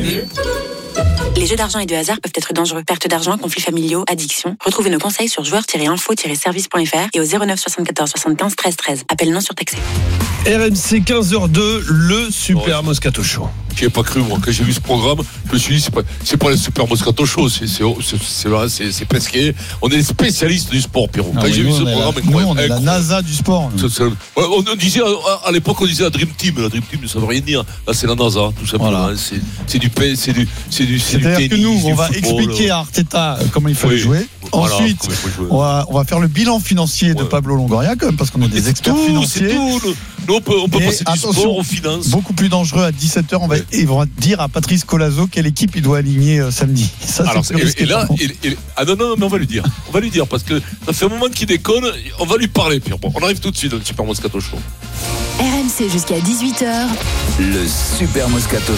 Les jeux d'argent et de hasard peuvent être dangereux. Perte d'argent, conflits familiaux, addiction. Retrouvez nos conseils sur joueurs tiret info tiret service point f r et au zéro neuf soixante-quatorze soixante-quinze treize treize. Appel non surtaxé. R M C quinze heures deux, le Super Moscato Show. J'y ai pas cru, moi. Quand j'ai vu ce programme, je me suis dit, c'est pas, c'est pas le Super Moscato Show, c'est, c'est, c'est, c'est, vrai, c'est, c'est Pesquet. On est les spécialistes du sport, Pierrot. Quand ah j'ai oui, vu ce programme, la, nous, on est la NASA du sport. C'est, c'est, on, on disait, à, à l'époque, on disait la Dream Team. La Dream Team, ça veut rien dire. Là, c'est la NASA, tout simplement. Voilà. C'est, c'est du P, c'est du, c'est du, c'est C'est-à-dire du tennis, que nous, on va football, expliquer à Arteta comment il faut oui. jouer. Voilà, Ensuite, jouer. On, va, on va faire le bilan financier ouais. de Pablo Longoria, quand même, parce qu'on est des experts tout, financiers. C'est tout. Nous, on peut, on peut passer du sport aux finances. Beaucoup plus dangereux à dix-sept heures. On va, ouais. Ils vont dire à Patrice Colazo quelle équipe il doit aligner euh, samedi. Ça, Alors, c'est et, et là, et, et, ah non, non, mais on va lui dire. On va lui dire parce que ça fait un moment qu'il déconne. On va lui parler, Pierre. Bon, on arrive tout de suite dans le Super Moscato Show. R M C jusqu'à dix-huit heures. Le Super Moscato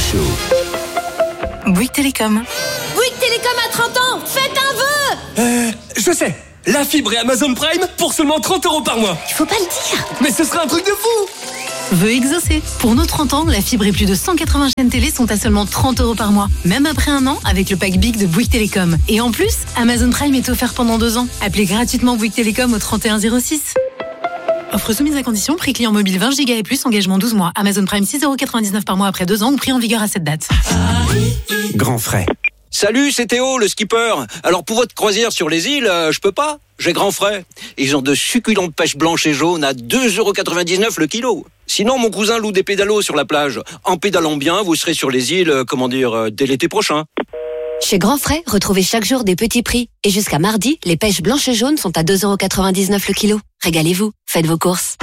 Show. Bouygues Télécom. Bouygues Télécom à trente ans, faites un vœu. Euh, je sais. La fibre et Amazon Prime pour seulement trente euros par mois. Il faut pas le dire. Mais ce serait un truc de fou. Vœu exaucé. Pour nos trente ans, la fibre et plus de cent quatre-vingts chaînes télé sont à seulement trente euros par mois. Même après un an, avec le pack Big de Bouygues Télécom. Et en plus, Amazon Prime est offert pendant deux ans. Appelez gratuitement Bouygues Télécom au trente et un zéro six. Offre soumise à condition, prix client mobile vingt giga et plus, engagement douze mois. Amazon Prime six euros quatre-vingt-dix-neuf par mois après deux ans ou prix en vigueur à cette date. Grand frais. Salut, c'est Théo, le skipper. Alors pour votre croisière sur les îles, euh, je peux pas. J'ai grand frais. Ils ont de succulentes pêches blanches et jaunes à deux euros quatre-vingt-dix-neuf le kilo. Sinon, mon cousin loue des pédalos sur la plage. En pédalant bien, vous serez sur les îles, euh, comment dire, euh, dès l'été prochain. Chez Grand Frais, retrouvez chaque jour des petits prix. Et jusqu'à mardi, les pêches blanches et jaunes sont à deux euros quatre-vingt-dix-neuf le kilo. Régalez-vous, faites vos courses.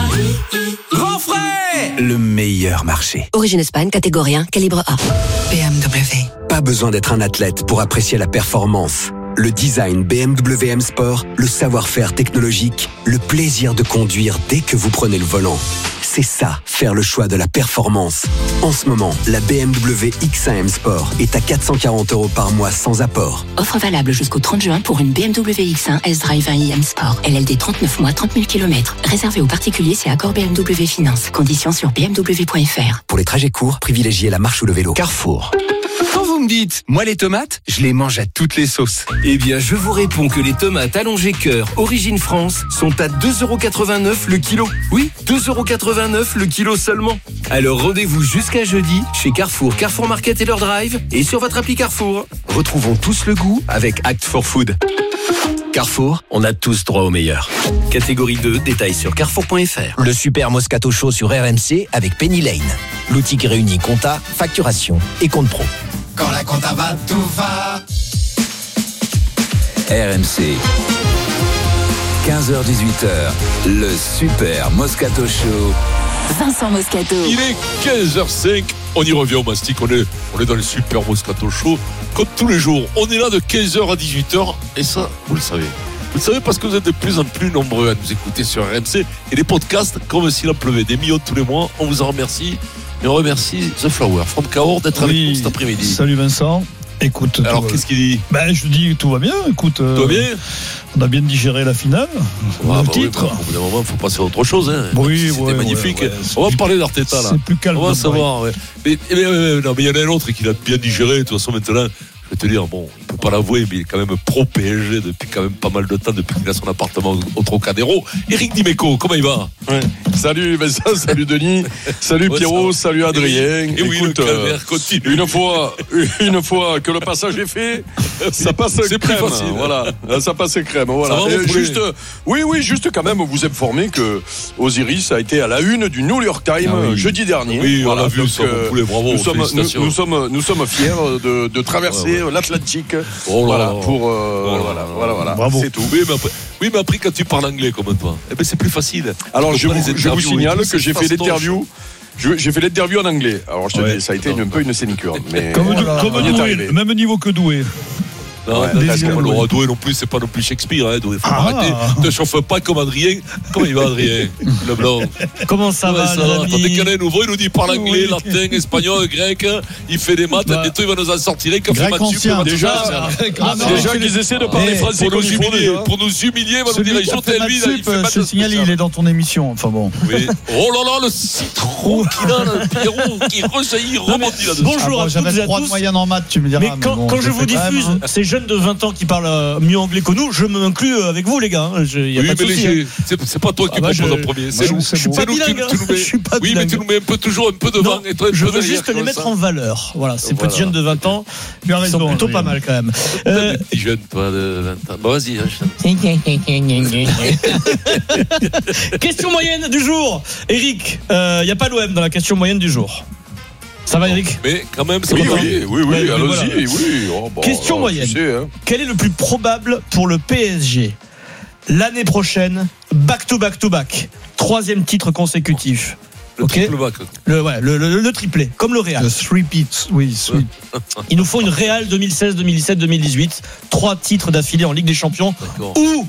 Grand Frais, le meilleur marché. Origine Espagne, catégorie un, calibre A. B M W. Pas besoin d'être un athlète pour apprécier la performance. Le design B M W M Sport, le savoir-faire technologique, le plaisir de conduire dès que vous prenez le volant. C'est ça, faire le choix de la performance. En ce moment, la B M W X un M Sport est à quatre cent quarante euros par mois sans apport. Offre valable jusqu'au trente juin pour une B M W X un S-Drive un i M Sport. L L D trente-neuf mois, trente mille kilomètres. Réservé aux particuliers, c'est accord B M W Finance. Conditions sur b m w point f r. Pour les trajets courts, privilégiez la marche ou le vélo. Carrefour. Quand vous me dites, moi les tomates, je les mange à toutes les sauces. Eh bien, je vous réponds que les tomates allongées cœur Origine France sont à deux euros quatre-vingt-neuf le kilo. Oui, deux euros quatre-vingt-neuf le kilo seulement. Alors rendez-vous jusqu'à jeudi chez Carrefour, Carrefour Market et leur drive et sur votre appli Carrefour. Retrouvons tous le goût avec Act for Food. Carrefour, on a tous droit au meilleur. Catégorie deux, détails sur carrefour point f r. Le Super Moscato Show sur R M C avec Penny Lane. L'outil qui réunit compta, facturation et compte pro. Quand la compta va, tout va. R M C. quinze heures dix-huit heures. Le Super Moscato Show. Vincent Moscato. Il est quinze heures cinq. On y revient au Mastic. On est, on est dans le Super Moscato Show. Comme tous les jours, on est là de quinze heures à dix-huit heures. Et ça, vous le savez. Vous le savez parce que vous êtes de plus en plus nombreux à nous écouter sur R M C. Et les podcasts, comme s'il en pleuvait, des millions tous les mois. On vous en remercie. Et on remercie The Flower, from Cahors, d'être oui. avec nous cet après-midi. Salut Vincent. Écoute. Alors, qu'est-ce qu'il dit? Ben, je dis tout va bien. Écoute. Euh, tout va bien. On a bien digéré la finale. Ouais, le bah titre. Oui, bah, au bout d'un moment, il faut passer à autre chose. Hein. Oui, C'était ouais, magnifique. Ouais, ouais, on va parler d'Arteta là. C'est plus calme. On va savoir. Ouais. Mais, mais, mais, non, mais il y en a un autre qui l'a bien digéré. De toute façon, maintenant, je vais te dire, bon, il ne peut pas l'avouer, mais il est quand même pro-P S G depuis quand même pas mal de temps, depuis qu'il a son appartement au Trocadéro. Éric Dimeco, comment il va? Ouais. Salut Vincent, salut Denis, salut ouais, Pierrot, salut Adrien. Et oui, Écoute, le calvaire continue. Une fois, une fois que le passage est fait, ça passe c'est crème. Plus facile, voilà, ça passe crème. Voilà. Ça va, Et juste, oui, oui, juste quand même vous informer que Osiris a été à la une du New York Times ah oui. jeudi dernier. Oui, voilà, on l'a vu, donc, ça, euh, poulet, bravo, nous, sommes, nous, nous, sommes, nous sommes fiers de, de traverser ouais, ouais. l'Atlantique. Oh là voilà, là. pour euh, oh là voilà, là. voilà, voilà. Bravo. C'est tout. Oui, mais après, oui, mais après quand tu parles anglais comme toi, eh ben c'est plus facile. Alors je vous, je vous signale que j'ai fait l'interview. J'ai fait l'interview en anglais. Alors je te ouais. dis, ça a été une, un peu une sinécure. Mais comme voilà. comme Doué, même niveau que Doué. Non, ouais, c'est pas le Doué non plus, c'est pas non plus Shakespeare. Hein, Doué, faut ah. arrêter. Ne chauffe pas comme Adrien. Comment il va, Adrien? Le blanc. Comment ça ouais, va, ça va. Attendez qu'un est nouveau, il nous dit parle anglais, oui. latin, espagnol, grec. Il fait des maths. Bah. Bientôt, il va nous en sortir. Grec ancien. Déjà, déjà qu'ils essaient de parler français pour nous humilier. Pour nous humilier, il va nous dire écoutez lui. Je signale, il est dans ton émission. Enfin bon. Oui. Oh là là, le citron qu'il a, le Pierrot, qui rejaillit, rebondit là-dessus. Bonjour à toutes et à tous. J'avais trois de moyenne en maths, tu me diras. Mais quand je vous diffuse ces jeunes de vingt ans qui parlent mieux anglais que nous, je m'inclus avec vous les gars. Je, y a oui, pas de mais souci, les, hein. c'est, c'est pas toi qui ah bah propose en premier. C'est nous. Je suis pas bilingue. Je suis pas oui, mais tu nous mets un peu toujours un peu devant. Non, et toi, je veux juste les mettre en valeur. Voilà, ces petits jeunes de vingt ans, ils sont plutôt pas mal quand même. Euh, petit jeune, toi, de vingt ans. Bon, vas-y. Question moyenne du jour. Eric, il n'y a pas l'O M dans la question moyenne du jour. Ça va, Eric? Mais quand même, c'est oui, oui, oui, oui, oui, allons-y. Voilà. Oui. Oh, bon, question alors, moyenne. Tu sais, hein. Quel est le plus probable pour le P S G l'année prochaine, back to back to back, troisième titre consécutif? Le okay. triple back. Le, ouais, le, le, le triplé, comme le Real. Le three peats, oui. Three. Il nous faut une Real deux mille seize, deux mille dix-sept, deux mille dix-huit, trois titres d'affilée en Ligue des Champions. D'accord. Ou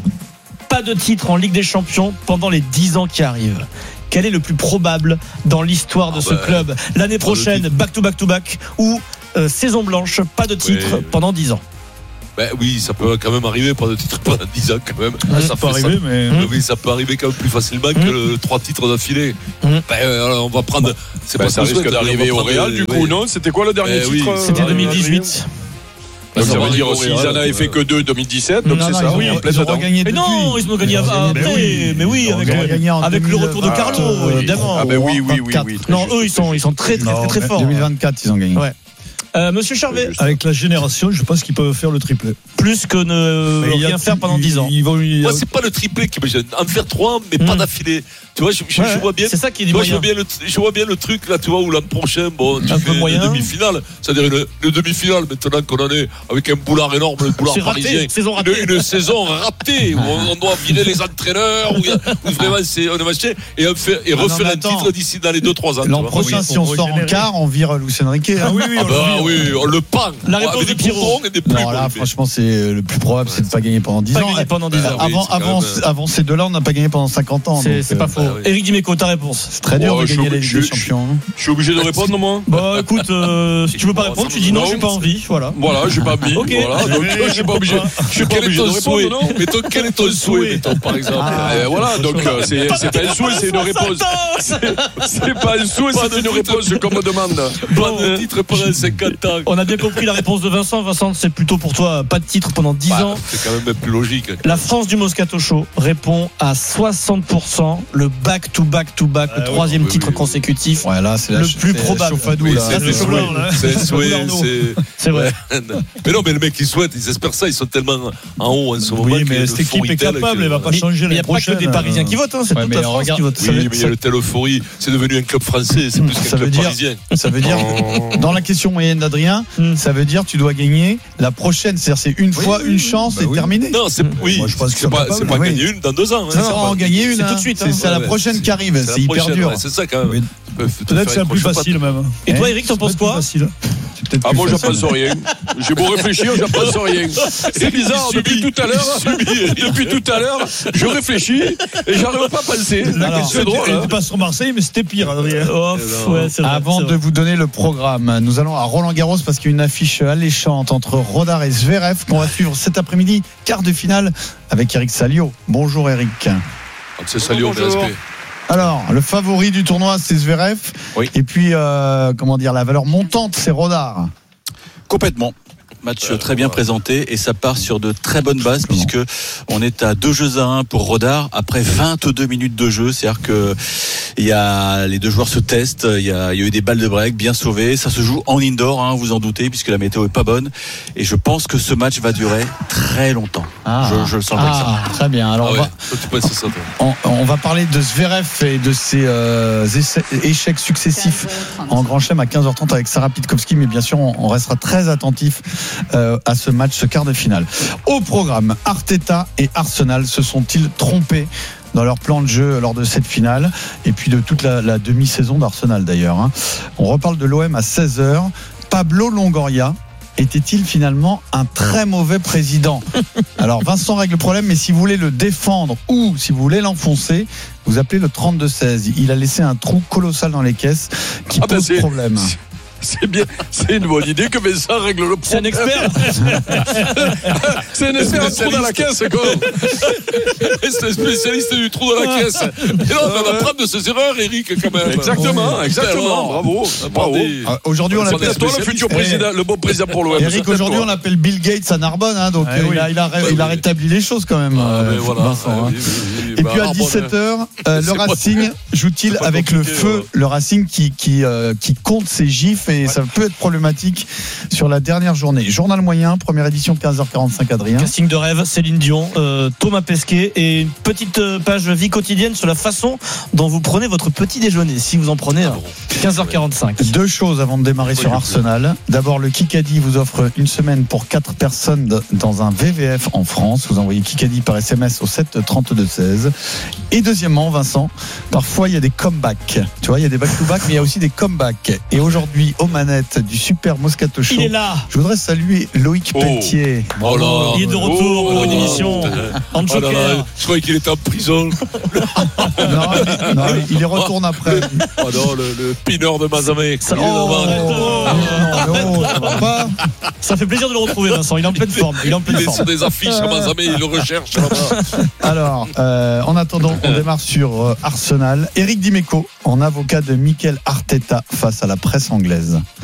pas de titre en Ligue des Champions pendant les dix ans qui arrivent. Quel est le plus probable dans l'histoire de ah ce bah, club l'année prochaine, back to back to back ou euh, saison blanche, pas de titre oui. pendant dix ans? Ben oui, ça peut quand même arriver, pas de titre pendant dix ans quand même. Ouais, ça, ça peut arriver, ça, mais mmh. oui, ça peut arriver quand même plus facilement mmh. que le trois titres d'affilée. Mmh. Ben alors, on va prendre. C'est ben, pas ça risque d'arriver au Real du coup, oui. non? C'était quoi le dernier eh, titre? Oui. C'était deux mille dix-huit. Donc ça, ça veut dire s'ils en avaient fait que deux deux mille dix-sept, donc non, c'est non, ça. Oui, ils ont gagné depuis. Mais non, ils ont gagné après. Mais oui, avec le retour de Carlo, évidemment. Ah ben oui, oui, oui, oui. Non, eux, ils sont, ils sont très, très, très, très forts. deux mille vingt-quatre, ils ont gagné. Ouais. Euh, Monsieur Charvet, avec la génération, je pense qu'ils peuvent faire le triplé. Plus que ne rien faire pendant dix ans. Ils vont, ils... Moi, c'est pas le triplé qui me gêne. En faire trois, mais mmh. pas d'affilée. Tu vois, je, je, ouais, je vois bien. C'est ça qui est du vois, moyen. Je vois bien le, je vois bien le truc là, tu vois, où l'an prochain, bon, tu un fais peu moyen. Le demi-finale, c'est-à-dire le, le demi-finale. Maintenant qu'on en est avec un boulard énorme, le boulard c'est parisien, raté, saison ratée. Une, une saison ratée où on, on doit virer les entraîneurs, où, où vraiment c'est on est matché et, fait, et ah refaire non, un attends. titre d'ici dans les deux trois ans. L'an prochain, si on sort en quart, on vire Luis Enrique. Ah oui, oui, oui, on le pend. La réponse de Pierrot. Non, là, franchement, c'est le plus probable, c'est de pas gagner pendant dix ans. Pendant dix ans. Avant, avant, avant ces deux-là, on n'a pas gagné pendant cinquante ans. C'est, c'est pas faux. Éric Dimeco, ta réponse. C'est très dur oh, de gagner la Ligue des Champions. Je suis obligé de répondre, moi. Bah, écoute, euh, si tu veux pas répondre, tu dis non, j'ai pas envie. Voilà. Voilà, j'ai pas envie. Ok. Voilà, donc je suis pas obligé. Je suis pas obligé de répondre, non. Mais toi, quel est ton souhait, par exemple? Voilà, donc c'est pas un souhait, c'est une réponse. C'est pas un souhait, c'est une réponse qu'on me demande. Pas de titre pendant cinquante ans. On a bien compris la réponse de Vincent. Vincent, c'est plutôt pour toi pas de titre pendant dix ans. C'est quand même plus logique. La France du Moscato Show répond à soixante pour cent. Le back to back to back, le troisième oui, titre oui, consécutif. Ouais, là, c'est le la, plus probable. Oui, là. C'est, c'est, c'est, c'est, c'est vrai. Mais non, mais le mec, ils souhaitent, ils espèrent ça. Ils sont tellement en haut en ce moment. Oui, mais cette équipe est capable. Elle va pas changer les prochaines. Il n'y a pas que des Parisiens qui votent. C'est toute la France qui vote. Oui, mais il y a le tel euphorie. C'est devenu un club français. C'est plus qu'un club parisien. Ça veut dire, dans la question moyenne d'Adrien, ça veut dire tu dois gagner la prochaine. C'est-à-dire, c'est une fois, une chance, c'est terminé. Non, c'est oui. Je pense que c'est pas gagner une dans deux ans. C'est en gagner une. C'est tout de suite. C'est la prochaine qui arrive. C'est hyper dur. C'est ça quand même. Peut-être c'est un plus facile même. Et toi, Eric, t'en penses quoi? Ah, moi, j'en pense rien. J'ai beau réfléchir, j'en pense rien. C'est bizarre, depuis tout à l'heure, depuis tout à l'heure, je réfléchis et j'arrive pas à penser. Alors, c'est drôle. C'était pas sur Marseille, mais c'était pire, Adrien. Oh, ouais, c'est vrai, Avant c'est de vrai. vous donner le programme, nous allons à Roland-Garros parce qu'il y a une affiche alléchante entre Rodar et Zverev qu'on va suivre cet après-midi, quart de finale avec Eric Salio. Bonjour Eric. C'est Salio, B S P. Alors, le favori du tournoi, c'est Zverev. Oui. Et puis, euh, comment dire, la valeur montante, c'est Rodar. Complètement. Match très bien présenté et ça part sur de très bonnes bases puisque on est à deux jeux à un pour Rodar après vingt-deux minutes de jeu. C'est-à-dire que il y a, les deux joueurs se testent, il y a, il y a eu des balles de break bien sauvées. Ça se joue en indoor, hein, vous en doutez, puisque la météo est pas bonne. Et je pense que ce match va durer très longtemps. Ah. Je, je le sens Ah, comme ça. très bien. Alors, Ah on, ouais. va, Toi, tu penses ça, toi. on, on va parler de Zverev et de ses euh, essais- échecs successifs en Grand Chelem à quinze heures trente avec Sarah Pitkowski. Mais bien sûr, on, on restera très attentif euh, à ce match, ce quart de finale. Au programme, Arteta et Arsenal se sont-ils trompés dans leur plan de jeu lors de cette finale et puis de toute la, la demi-saison d'Arsenal d'ailleurs, hein. On reparle de l'O M à seize heures. Pablo Longoria était-il finalement un très mauvais président? Alors Vincent règle le problème, mais si vous voulez le défendre ou si vous voulez l'enfoncer, vous appelez le trente-deux seize. Il a laissé un trou colossal dans les caisses qui Ah ben pose c'est- problème. C'est bien, c'est une bonne idée que Vincent règle le problème. C'est un expert. C'est un expert en trou dans la caisse, quoi. C'est un spécialiste du trou dans la caisse. Et là, on va apprendre de ses erreurs, Eric, quand même. Exactement, exactement. Bravo, bravo. Ah, Aujourd'hui, on C'est l'appelle toi le futur président, le bon président pour l'O M. Eric, aujourd'hui, on l'appelle Bill Gates à Narbonne, hein, donc Ah euh, oui. il, a, il, a, Bah il a oui. rétabli les choses quand même, Ah, euh, mais voilà. Vincent. Ah, hein. oui, oui, oui. Et Bah, puis à Arbonne, dix-sept heures, euh, c'est le pas- Racing joue-t-il c'est pas avec le compliqué, feu, ouais. le Racing qui, qui, euh, qui compte ses gifs et ça peut être problématique sur la dernière journée. Journal moyen, première édition quinze heures quarante-cinq, Adrien. Casting de rêve, Céline Dion, euh, Thomas Pesquet et une petite euh, page vie quotidienne sur la façon dont vous prenez votre petit déjeuner, si vous en prenez à quinze heures quarante-cinq. Deux choses avant de démarrer sur Arsenal. D'abord, le Kikadi vous offre une semaine pour quatre personnes de- dans un V V F en France. Vous envoyez Kikadi par S M S au sept trente-deux seize. Et deuxièmement, Vincent, parfois il y a des comebacks. Tu vois, il y a des back-to-back, mais il y a aussi des comebacks. Et aujourd'hui, aux manettes du Super Moscato Show, Il est là. je voudrais saluer Loïc Oh. Pelletier. Oh là. Il est de retour Oh pour une là. émission en Oh là là, joker. je croyais qu'il était en prison. Non, il- non, il y retourne après. Oh non, le, le pineur de Mazamet. Ça- Il est oh, là-bas. Non, non, ça va pas. Ça fait plaisir de le retrouver, Vincent. Il est en pleine forme. Il est en Il pleine est sur forme. des affiches à Mazamet, il le recherche là-bas. Alors, euh, en attendant, on démarre sur euh, Arsenal. Éric Dimeco, en avocat de Mikel Arteta face à la presse anglaise.